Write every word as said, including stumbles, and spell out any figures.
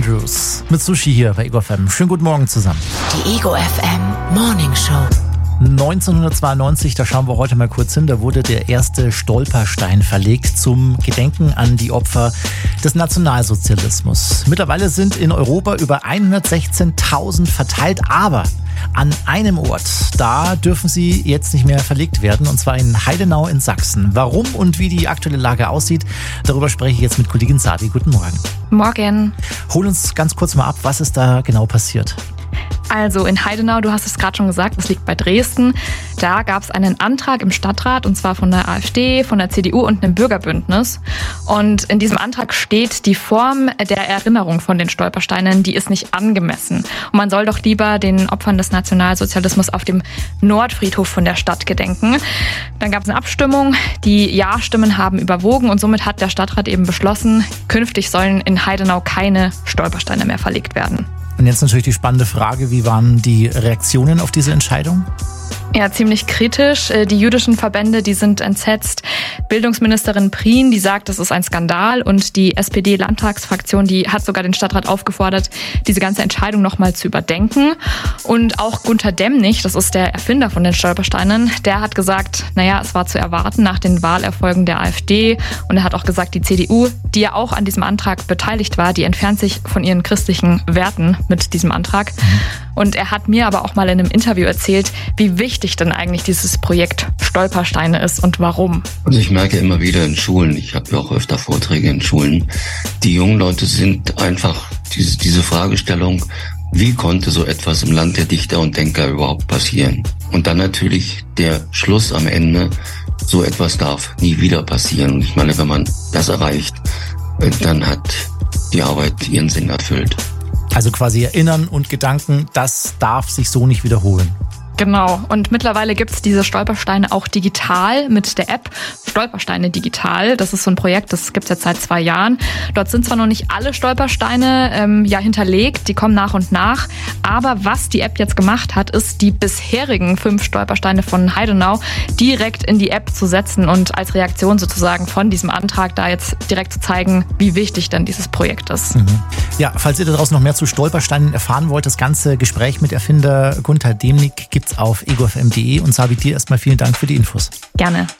Andrews mit Sushi hier bei Ego F M. Schönen guten Morgen zusammen. Die Ego F M Morning Show. neunzehnhundertzweiundneunzig, da schauen wir heute mal kurz hin, da wurde der erste Stolperstein verlegt zum Gedenken an die Opfer des Nationalsozialismus. Mittlerweile sind in Europa über hundertsechzehntausend verteilt, aber an einem Ort, da dürfen sie jetzt nicht mehr verlegt werden, und zwar in Heidenau in Sachsen. Warum und wie die aktuelle Lage aussieht, darüber spreche ich jetzt mit Kollegin Sabi. Guten Morgen. Morgen. Hol uns ganz kurz mal ab, was ist da genau passiert? Also in Heidenau, du hast es gerade schon gesagt, das liegt bei Dresden. Da gab es einen Antrag im Stadtrat, und zwar von der AfD, von der C D U und einem Bürgerbündnis. Und in diesem Antrag steht, die Form der Erinnerung von den Stolpersteinen, die ist nicht angemessen. Und man soll doch lieber den Opfern des Nationalsozialismus auf dem Nordfriedhof von der Stadt gedenken. Dann gab es eine Abstimmung, die Ja-Stimmen haben überwogen, und somit hat der Stadtrat eben beschlossen, künftig sollen in Heidenau keine Stolpersteine mehr verlegt werden. Und jetzt natürlich die spannende Frage, wie waren die Reaktionen auf diese Entscheidung? Ja, ziemlich kritisch. Die jüdischen Verbände, die sind entsetzt. Bildungsministerin Prien, die sagt, das ist ein Skandal, und die S P D-Landtagsfraktion, die hat sogar den Stadtrat aufgefordert, diese ganze Entscheidung nochmal zu überdenken. Und auch Gunter Demnig, das ist der Erfinder von den Stolpersteinen, der hat gesagt, naja, es war zu erwarten nach den Wahlerfolgen der AfD, und er hat auch gesagt, die C D U, die ja auch an diesem Antrag beteiligt war, die entfernt sich von ihren christlichen Werten mit diesem Antrag. Und er hat mir aber auch mal in einem Interview erzählt, wie wichtig denn eigentlich dieses Projekt Stolpersteine ist und warum. Also ich merke immer wieder in Schulen, ich habe ja auch öfter Vorträge in Schulen, die jungen Leute sind einfach diese, diese Fragestellung, wie konnte so etwas im Land der Dichter und Denker überhaupt passieren? Und dann natürlich der Schluss am Ende, so etwas darf nie wieder passieren. Und ich meine, wenn man das erreicht, dann hat die Arbeit ihren Sinn erfüllt. Also quasi Erinnern und Gedanken, das darf sich so nicht wiederholen. Genau. Und mittlerweile gibt's diese Stolpersteine auch digital mit der App Stolpersteine Digital. Das ist so ein Projekt, das gibt's jetzt seit zwei Jahren. Dort sind zwar noch nicht alle Stolpersteine ähm, ja hinterlegt, die kommen nach und nach. Aber was die App jetzt gemacht hat, ist, die bisherigen fünf Stolpersteine von Heidenau direkt in die App zu setzen und als Reaktion sozusagen von diesem Antrag da jetzt direkt zu zeigen, wie wichtig denn dieses Projekt ist. Mhm. Ja, falls ihr da draußen noch mehr zu Stolpersteinen erfahren wollt, das ganze Gespräch mit Erfinder Gunter Demnig gibt's auf ego f m punkt d e, und Sabi, dir erstmal vielen Dank für die Infos. Gerne.